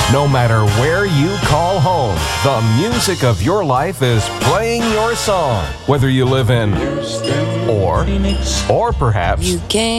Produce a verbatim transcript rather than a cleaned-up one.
No matter where you call home, the music of your life is playing your song. Whether you live in or, or perhaps You came